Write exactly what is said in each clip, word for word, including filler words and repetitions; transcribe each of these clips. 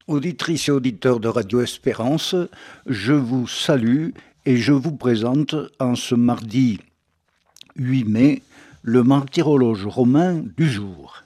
Auditrices et auditeurs de Radio Espérance, je vous salue et je vous présente en ce mardi huit mai le martyrologe romain du jour.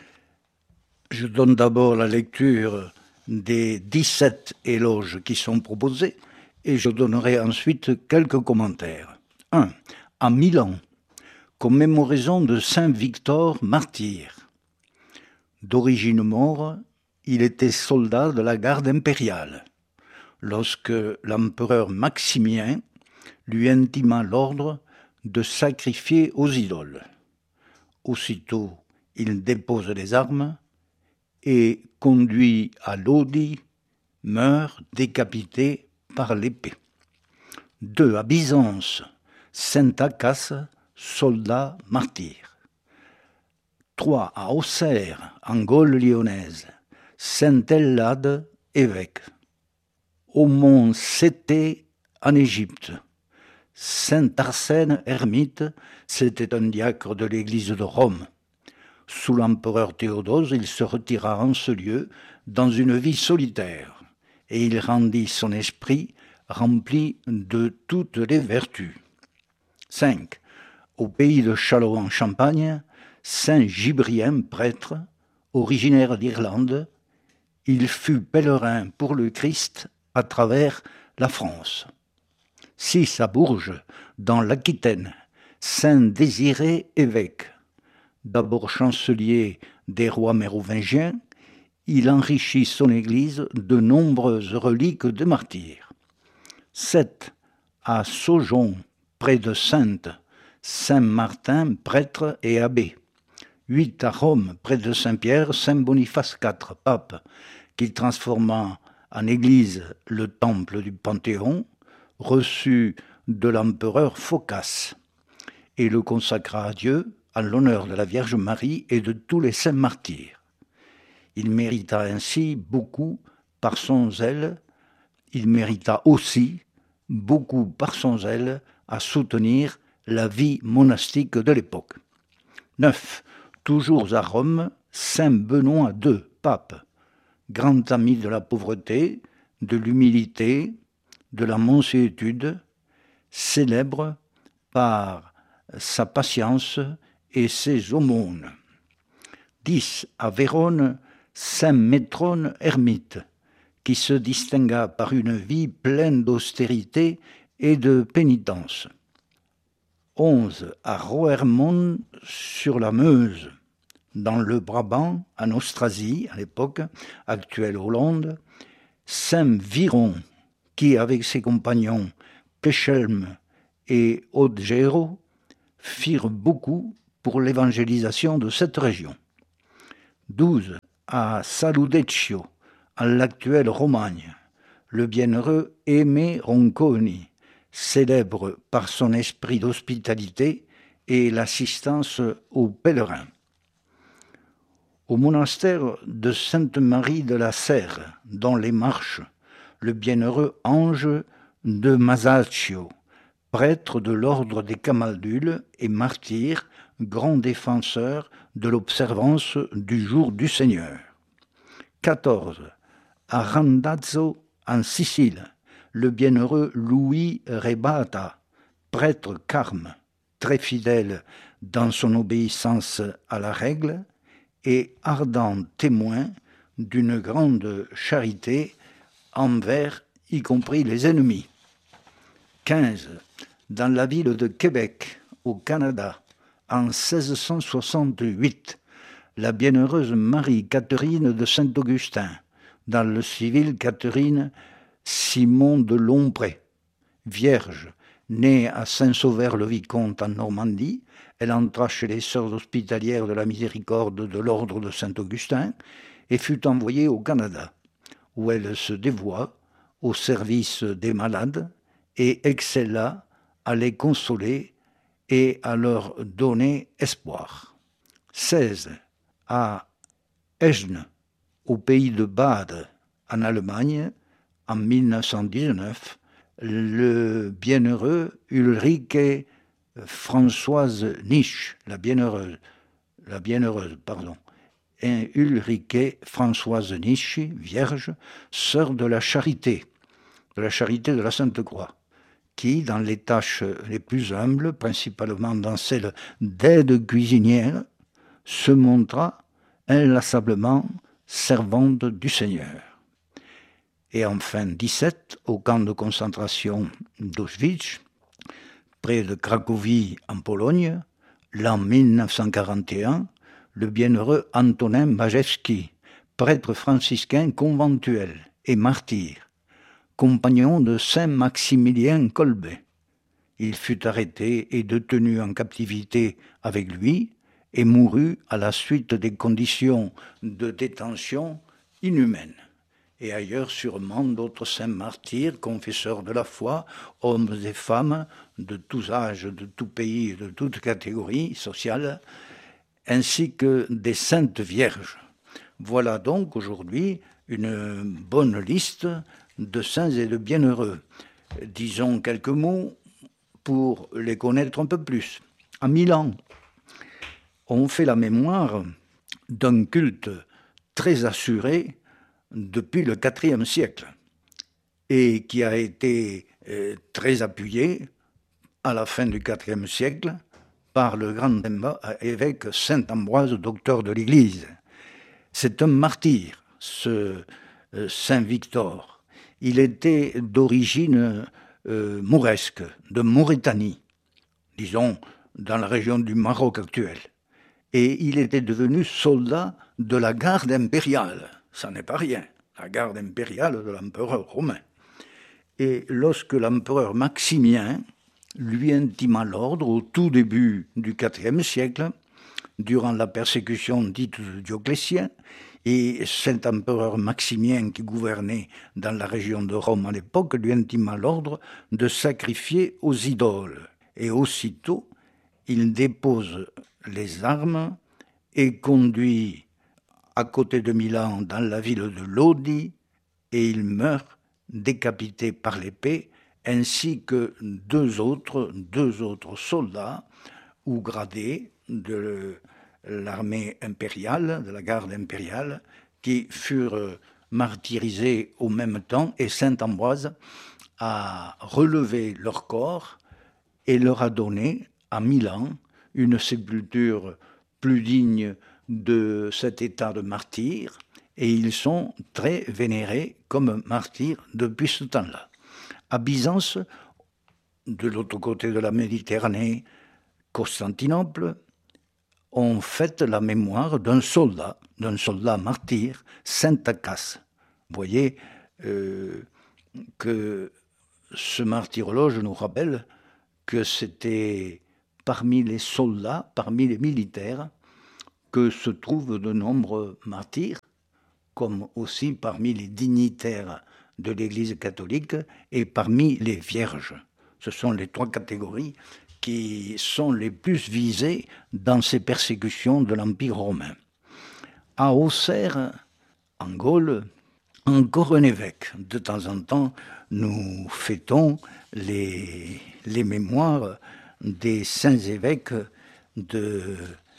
Je donne d'abord la lecture des dix-sept éloges qui sont proposés et je donnerai ensuite quelques commentaires. un. À Milan, commémoraison de Saint Victor martyr. D'origine maure, il était soldat de la garde impériale. Lorsque l'empereur Maximien lui intima l'ordre de sacrifier aux idoles. Aussitôt, il dépose les armes et, conduit à Lodi, meurt décapité par l'épée. deux. À Byzance, Saint Acace, soldat martyr. trois. À Auxerre, en Gaule lyonnaise, Saint Ellade, évêque. Au mont Cété, en Égypte, Saint Arsène, ermite, c'était un diacre de l'église de Rome. Sous l'empereur Théodose, il se retira en ce lieu dans une vie solitaire, et il rendit son esprit rempli de toutes les vertus. cinq. Au pays de Châlons en Champagne, Saint Gibrien, prêtre, originaire d'Irlande, il fut pèlerin pour le Christ à travers la France. six. À Bourges, dans l'Aquitaine, Saint Désiré, évêque. D'abord chancelier des rois mérovingiens, il enrichit son église de nombreuses reliques de martyrs. sept. À Saujon, près de Saintes, Saint Martin, prêtre et abbé. huit. À Rome, près de Saint-Pierre, Saint Boniface quatre, pape, qui transforma en église le temple du Panthéon, reçu de l'empereur Phocas, et le consacra à Dieu en l'honneur de la Vierge Marie et de tous les saints martyrs. Il mérita ainsi beaucoup par son zèle, il mérita aussi beaucoup par son zèle à soutenir la vie monastique de l'époque. neuf. Toujours à Rome, Saint Benoît deux, pape, grand ami de la pauvreté, de l'humilité, de la mansuétude, célèbre par sa patience et ses aumônes. dix. À Vérone, Saint Métrone, ermite, qui se distingua par une vie pleine d'austérité et de pénitence. onze. À Roermond, sur la Meuse, dans le Brabant, en Austrasie, à l'époque, actuelle Hollande, Saint Viron, qui, avec ses compagnons Péchelm et Odgero, firent beaucoup pour l'évangélisation de cette région. douze. À Saludeccio, en l'actuelle Romagne, le bienheureux Aimé Ronconi, célèbre par son esprit d'hospitalité et l'assistance aux pèlerins. Au monastère de Sainte-Marie de la Serre, dans les Marches, le bienheureux Ange de Masaccio, prêtre de l'ordre des Camaldules et martyr, grand défenseur de l'observance du jour du Seigneur. quatorze. À Randazzo, en Sicile, le bienheureux Louis Rebata, prêtre carme, très fidèle dans son obéissance à la règle et ardent témoin d'une grande charité envers, y compris les ennemis. quinze. Dans la ville de Québec, au Canada, en seize cent soixante-huit, la bienheureuse Marie-Catherine de Saint-Augustin, dans le civil Catherine Simon de Lompré, vierge, née à Saint-Sauveur-le-Vicomte en Normandie, elle entra chez les sœurs hospitalières de la miséricorde de l'ordre de Saint-Augustin et fut envoyée au Canada, où elle se dévoua au service des malades et excella à les consoler et à leur donner espoir. seize. À Eschne, au pays de Bade, en Allemagne, en mille neuf cent dix-neuf, le bienheureux Ulrike Françoise Nisch, la bienheureuse, la bienheureuse, pardon, et Ulrike Françoise Nischi, vierge, sœur de la Charité, de la Charité de la Sainte-Croix, qui, dans les tâches les plus humbles, principalement dans celle d'aide cuisinière, se montra inlassablement servante du Seigneur. Et enfin, dix-sept, au camp de concentration d'Auschwitz, près de Cracovie en Pologne, l'an mille neuf cent quarante et un, le bienheureux Antonin Bajewski, prêtre franciscain conventuel et martyr, compagnon de saint Maximilien Kolbe. Il fut arrêté et détenu en captivité avec lui et mourut à la suite des conditions de détention inhumaines. Et ailleurs sûrement d'autres saints martyrs, confesseurs de la foi, hommes et femmes de tous âges, de tout pays, de toutes catégories sociales, ainsi que des saintes vierges. Voilà donc aujourd'hui une bonne liste de saints et de bienheureux. Disons quelques mots pour les connaître un peu plus. À Milan, on fait la mémoire d'un culte très assuré depuis le quatrième siècle et qui a été euh, très appuyé à la fin du quatrième siècle par le grand évêque Saint Ambroise, docteur de l'Église. C'est un martyr, ce euh, Saint Victor. Il était d'origine euh, mauresque, de Mauritanie, disons dans la région du Maroc actuel. Et il était devenu soldat de la garde impériale. Ça n'est pas rien, la garde impériale de l'empereur romain. Et lorsque l'empereur Maximien lui intima l'ordre au tout début du quatrième siècle, durant la persécution dite de Dioclétien, et cet empereur Maximien qui gouvernait dans la région de Rome à l'époque lui intima l'ordre de sacrifier aux idoles. Et aussitôt, il dépose les armes et conduit à côté de Milan, dans la ville de Lodi, et il meurt décapité par l'épée, ainsi que deux autres, deux autres soldats ou gradés de l'armée impériale, de la garde impériale, qui furent martyrisés au même temps, et saint Ambroise a relevé leur corps et leur a donné à Milan une sépulture plus digne de cet état de martyr, et ils sont très vénérés comme martyrs depuis ce temps-là. À Byzance, de l'autre côté de la Méditerranée, Constantinople, on fête la mémoire d'un soldat, d'un soldat martyr, Saint Acace. Vous voyez euh, que ce martyrologe nous rappelle que c'était parmi les soldats, parmi les militaires, que se trouvent de nombreux martyrs, comme aussi parmi les dignitaires de l'Église catholique et parmi les vierges. Ce sont les trois catégories qui sont les plus visées dans ces persécutions de l'Empire romain. À Auxerre, en Gaule, encore un évêque. De temps en temps, nous fêtons les, les mémoires des saints évêques de,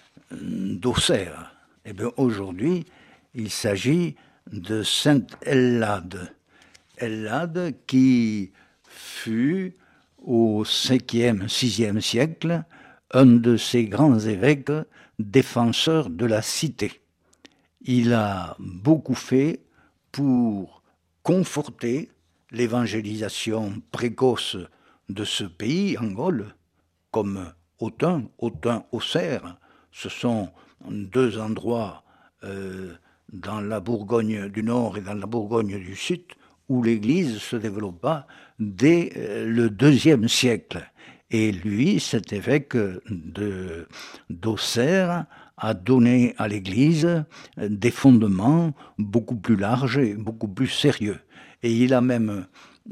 d'Auxerre. Eh bien, aujourd'hui, il s'agit de saint Ellade. Ellade qui fut au cinquième, sixième siècle un de ces grands évêques défenseurs de la cité. Il a beaucoup fait pour conforter l'évangélisation précoce de ce pays, en Gaule, comme Autun, Autun, Auxerre. Ce sont deux endroits euh, dans la Bourgogne du Nord et dans la Bourgogne du Sud où l'Église se développa dès euh, le deuxième siècle. Et lui, cet évêque de, d'Auxerre, a donné à l'Église des fondements beaucoup plus larges et beaucoup plus sérieux. Et il a même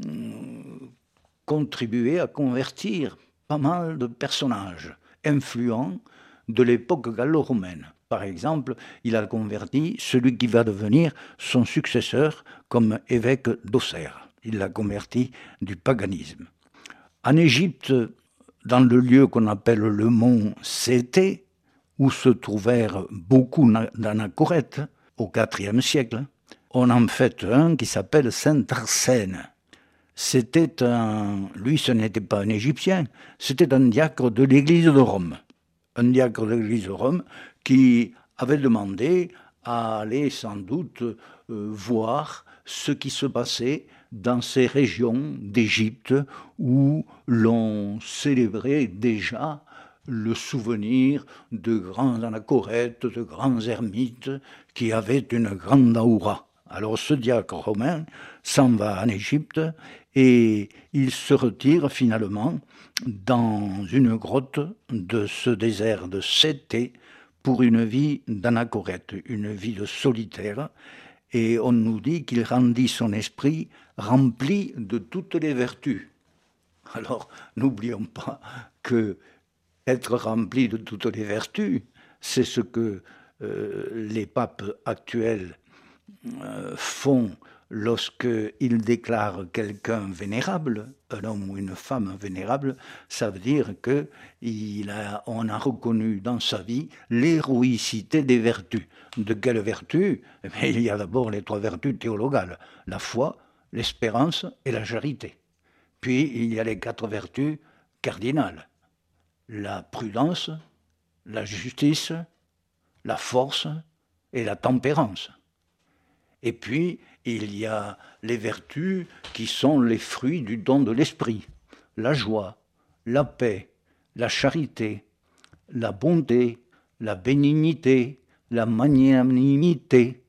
hum, contribué à convertir pas mal de personnages influents de l'époque gallo-romaine. Par exemple, il a converti celui qui va devenir son successeur comme évêque d'Auxerre. Il l'a converti du paganisme. En Égypte, dans le lieu qu'on appelle le mont Sété, où se trouvèrent beaucoup d'anachorètes au quatrième siècle. On en fait un qui s'appelle Saint Arsène. C'était un... Lui, ce n'était pas un Égyptien, c'était un diacre de l'église de Rome. Un diacre de l'église de Rome qui avait demandé à aller sans doute euh, voir ce qui se passait dans ces régions d'Égypte où l'on célébrait déjà le souvenir de grands anachorètes, de grands ermites qui avaient une grande aura. Alors ce diacre romain s'en va en Égypte et il se retire finalement dans une grotte de ce désert de Sété pour une vie d'anachorète, une vie de solitaire. Et on nous dit qu'il rendit son esprit rempli de toutes les vertus. Alors n'oublions pas que être rempli de toutes les vertus, c'est ce que euh, les papes actuels euh, font lorsqu'ils déclarent quelqu'un vénérable, un homme ou une femme vénérable. Ça veut dire qu'on a, a reconnu dans sa vie l'héroïcité des vertus. De quelles vertus? Eh bien, il y a d'abord les trois vertus théologales, la foi, l'espérance et la charité. Puis il y a les quatre vertus cardinales, la prudence, la justice, la force et la tempérance. Et puis, il y a les vertus qui sont les fruits du don de l'esprit, la joie, la paix, la charité, la bonté, la bénignité, la magnanimité,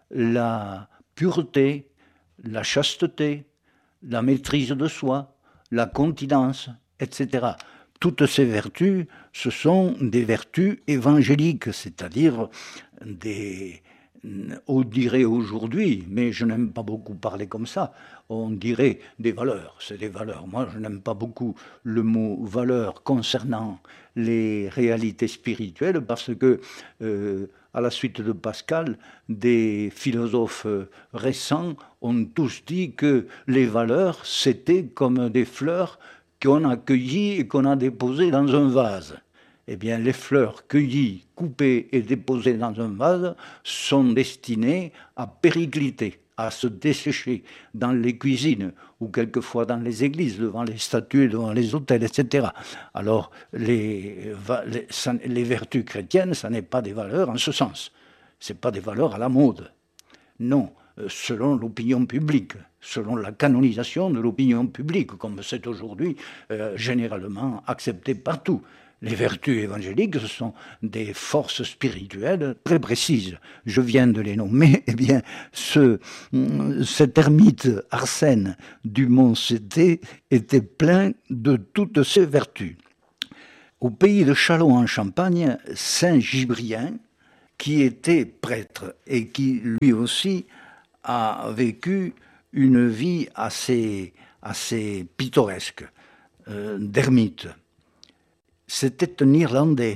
la pureté, la chasteté, la maîtrise de soi, la continence, et cetera. Toutes ces vertus, ce sont des vertus évangéliques, c'est-à-dire des... On dirait aujourd'hui, mais je n'aime pas beaucoup parler comme ça, on dirait des valeurs, c'est des valeurs. Moi, je n'aime pas beaucoup le mot valeur concernant les réalités spirituelles parce que, euh, à la suite de Pascal, des philosophes récents ont tous dit que les valeurs, c'était comme des fleurs qu'on a cueillies et qu'on a déposées dans un vase. Eh bien, les fleurs cueillies, coupées et déposées dans un vase sont destinées à péricliter, à se dessécher dans les cuisines ou quelquefois dans les églises, devant les statues, devant les autels, et cetera. Alors, les, les, les vertus chrétiennes, ça n'est pas des valeurs en ce sens. Ce n'est pas des valeurs à la mode. Non, selon l'opinion publique, selon la canonisation de l'opinion publique, comme c'est aujourd'hui euh, généralement accepté partout. Les vertus évangéliques, ce sont des forces spirituelles très précises. Je viens de les nommer. Eh bien, ce, cet ermite Arsène du Mont Sété était plein de toutes ces vertus. Au pays de Châlons en Champagne, Saint Gibrien, qui était prêtre et qui lui aussi a vécu une vie assez, assez pittoresque, euh, d'ermite. C'était un Irlandais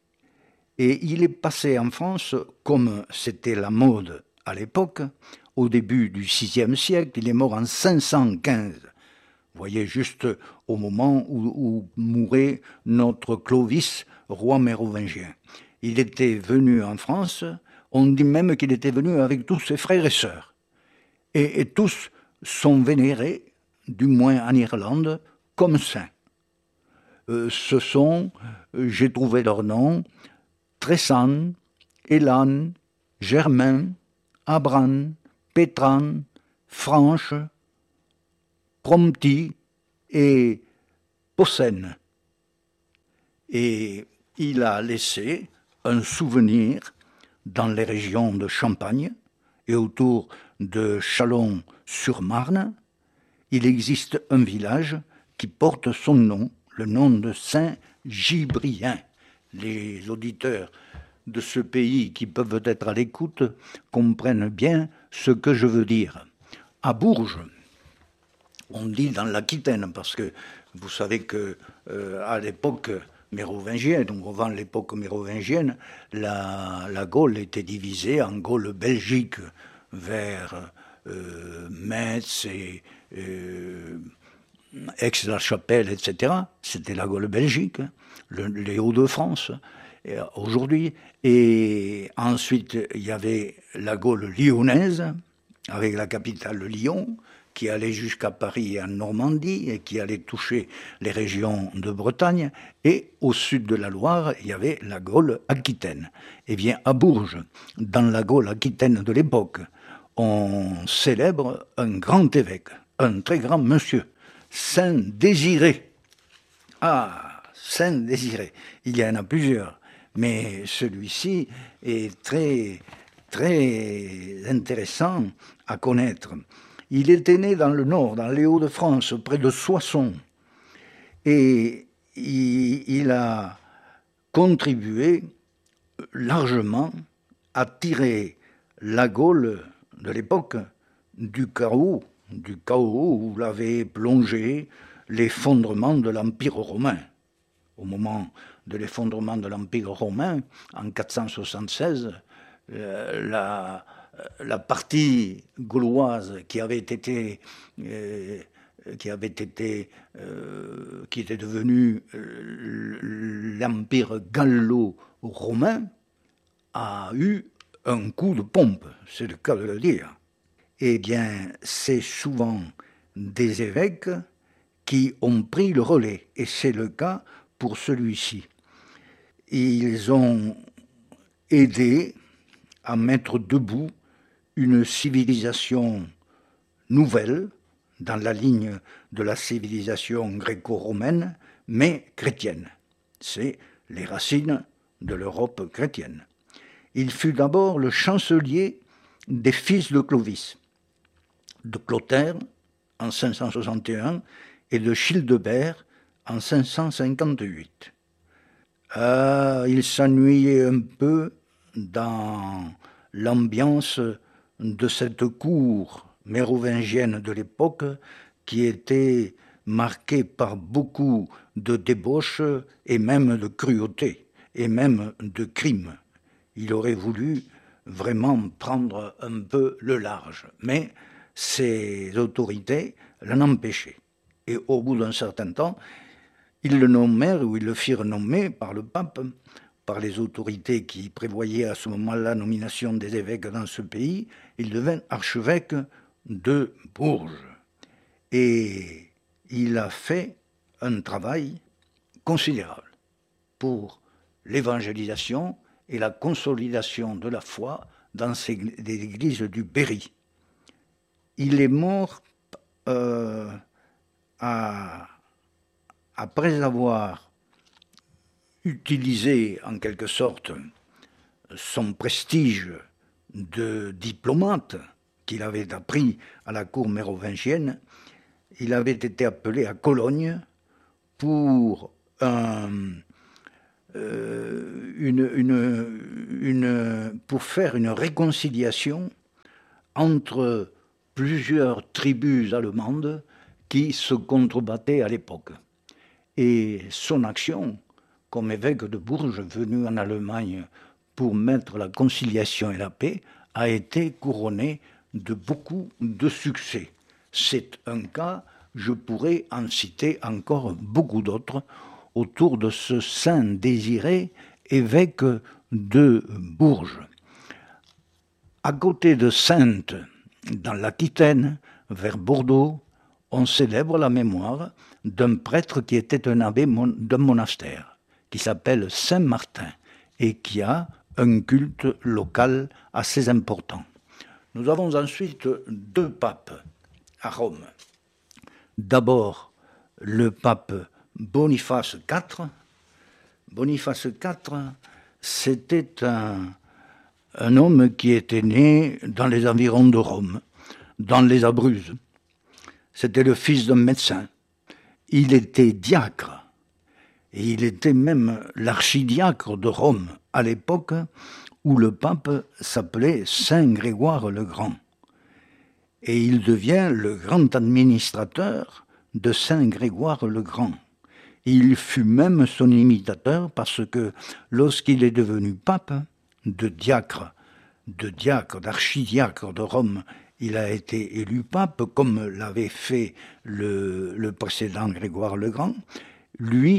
et il est passé en France, comme c'était la mode à l'époque, au début du sixième siècle, il est mort en cinq cent quinze. Vous voyez, juste au moment où, où mourait notre Clovis, roi mérovingien. Il était venu en France, on dit même qu'il était venu avec tous ses frères et sœurs. Et, et tous sont vénérés, du moins en Irlande, comme saints. Euh, ce sont, euh, j'ai trouvé leurs noms, Tressan, Élan, Germain, Abran, Pétran, Franche, Prompti et Possen. Et il a laissé un souvenir dans les régions de Champagne et autour de Châlons-sur-Marne. Il existe un village qui porte son nom, le nom de Saint Gibrien. Les auditeurs de ce pays qui peuvent être à l'écoute comprennent bien ce que je veux dire. À Bourges, on dit dans l'Aquitaine, parce que vous savez que euh, à l'époque mérovingienne, donc avant l'époque mérovingienne, la, la Gaule était divisée en Gaule belgique vers euh, Metz et euh, Aix-la-Chapelle, et cetera. C'était la Gaule belgique, le, les Hauts-de-France. aujourd'hui. Et ensuite, il y avait la Gaule lyonnaise, avec la capitale Lyon, qui allait jusqu'à Paris et en Normandie, et qui allait toucher les régions de Bretagne. Et au sud de la Loire, il y avait la Gaule aquitaine. Et bien, à Bourges, dans la Gaule aquitaine de l'époque, on célèbre un grand évêque, un très grand monsieur, Saint Désiré. Ah, Saint Désiré, il y en a plusieurs, mais celui-ci est très, très intéressant à connaître. Il était né dans le nord, dans les Hauts-de-France, près de Soissons, et il, il a contribué largement à tirer la Gaule de l'époque du chaos, du chaos où l'avait plongé l'effondrement de l'Empire romain. Au moment de l'effondrement de l'Empire romain, en quatre cent soixante-seize, euh, la, la partie gauloise qui avait été, euh, qui avait été, euh, qui était devenue euh, l'Empire gallo-romain, a eu un coup de pompe, c'est le cas de le dire. Eh bien, c'est souvent des évêques qui ont pris le relais, et c'est le cas pour celui-ci. Ils ont aidé à mettre debout une civilisation nouvelle, dans la ligne de la civilisation gréco-romaine, mais chrétienne. C'est les racines de l'Europe chrétienne. Il fut d'abord le chancelier des fils de Clovis, de Clotaire en cinq cent soixante et un et de Childebert en cinq cent cinquante-huit. Euh, il s'ennuyait un peu dans l'ambiance de cette cour mérovingienne de l'époque qui était marquée par beaucoup de débauches et même de cruauté et même de crimes. Il aurait voulu vraiment prendre un peu le large, mais ses autorités l'en empêchaient. Et au bout d'un certain temps, ils le nommèrent ou ils le firent nommer par le pape, par les autorités qui prévoyaient à ce moment-là la nomination des évêques dans ce pays. Il devint archevêque de Bourges. Et il a fait un travail considérable pour l'évangélisation et la consolidation de la foi dans ces, les églises du Berry. Il est mort euh, à, après avoir utilisé en quelque sorte son prestige de diplomate qu'il avait appris à la cour mérovingienne. Il avait été appelé à Cologne pour un Euh, une, une, une, pour faire une réconciliation entre plusieurs tribus allemandes qui se contrebattaient à l'époque. Et son action, comme évêque de Bourges, venu en Allemagne pour mettre la conciliation et la paix, a été couronnée de beaucoup de succès. C'est un cas, je pourrais en citer encore beaucoup d'autres, autour de ce Saint Désiré, évêque de Bourges. À côté de Saintes, dans l'Aquitaine, vers Bordeaux, on célèbre la mémoire d'un prêtre qui était un abbé d'un monastère, qui s'appelle Saint Martin, et qui a un culte local assez important. Nous avons ensuite deux papes à Rome. D'abord, le pape Boniface quatre. Boniface quatre, c'était un, un homme qui était né dans les environs de Rome, dans les Abruzzes. C'était le fils d'un médecin. Il était diacre, et il était même l'archidiacre de Rome, à l'époque où le pape s'appelait Saint Grégoire le Grand. Et il devient le grand administrateur de Saint Grégoire le Grand. Il fut même son imitateur parce que lorsqu'il est devenu pape, de diacre, de diacre, d'archidiacre de Rome, il a été élu pape, comme l'avait fait le, le précédent Grégoire le Grand. Lui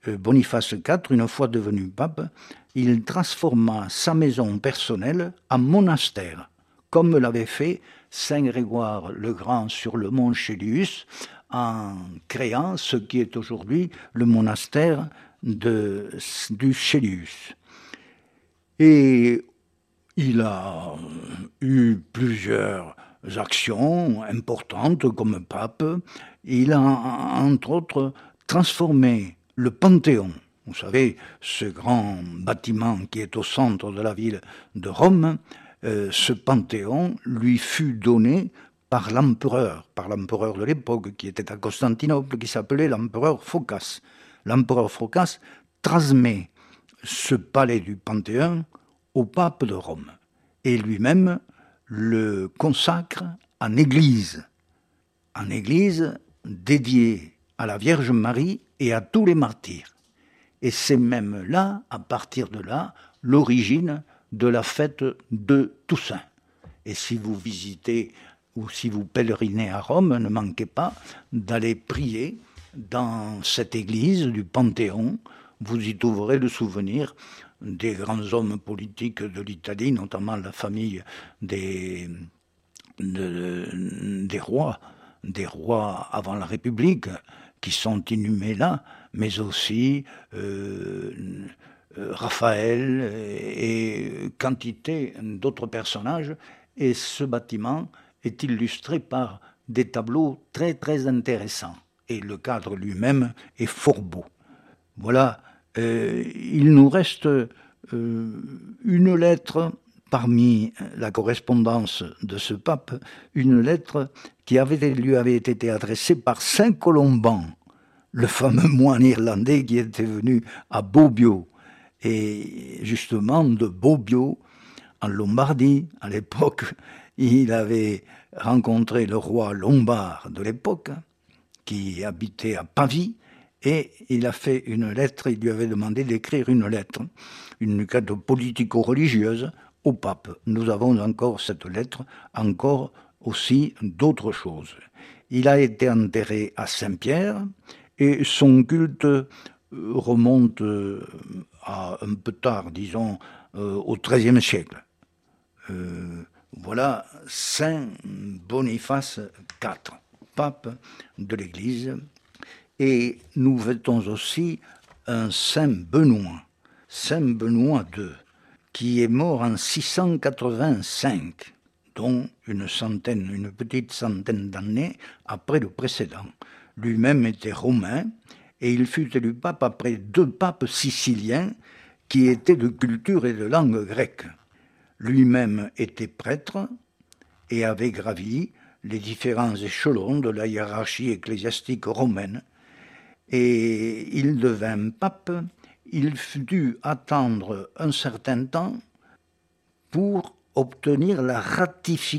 Boniface quatre, une fois devenu pape, il transforma sa maison personnelle en monastère, comme l'avait fait Saint Grégoire le Grand sur le mont Chélius, en créant ce qui est aujourd'hui le monastère de, du Chélius. Et il a eu plusieurs actions importantes comme pape. Il a, entre autres, transformé le Panthéon. Vous savez, ce grand bâtiment qui est au centre de la ville de Rome, euh, ce Panthéon lui fut donné par l'empereur, par l'empereur de l'époque qui était à Constantinople, qui s'appelait l'empereur Phocas. L'empereur Phocas transmet ce palais du Panthéon au pape de Rome et lui-même le consacre en église, en église dédiée à la Vierge Marie et à tous les martyrs. Et c'est même là, à partir de là, l'origine de la fête de Toussaint. Et si vous visitez ou si vous pèlerinez à Rome, ne manquez pas d'aller prier dans cette église du Panthéon. Vous y trouverez le souvenir des grands hommes politiques de l'Italie, notamment la famille des, de, des rois, des rois avant la République, qui sont inhumés là, mais aussi euh, Raphaël et quantité d'autres personnages. Et ce bâtiment est illustré par des tableaux très très intéressants. Et le cadre lui-même est fort beau. Voilà, euh, il nous reste euh, une lettre parmi la correspondance de ce pape, une lettre qui avait, lui avait été adressée par Saint Colomban, le fameux moine irlandais qui était venu à Bobbio. Et justement, de Bobbio, en Lombardie, à l'époque, il avait rencontré le roi lombard de l'époque, qui habitait à Pavie, et il a fait une lettre, il lui avait demandé d'écrire une lettre, une lettre politico-religieuse au pape. Nous avons encore cette lettre, encore aussi d'autres choses. Il a été enterré à Saint-Pierre, et son culte remonte à un peu tard, disons, au treizième siècle. Euh, voilà Saint Boniface quatre, pape de l'Église. Et nous fêtons aussi un Saint Benoît, Saint Benoît deux, qui est mort en six cent quatre-vingt-cinq, dont une centaine, une petite centaine d'années après le précédent. Lui-même était romain, et il fut élu pape après deux papes siciliens qui étaient de culture et de langue grecque. Lui-même était prêtre et avait gravi les différents échelons de la hiérarchie ecclésiastique romaine. Et il devint pape, il dut attendre un certain temps pour obtenir la ratification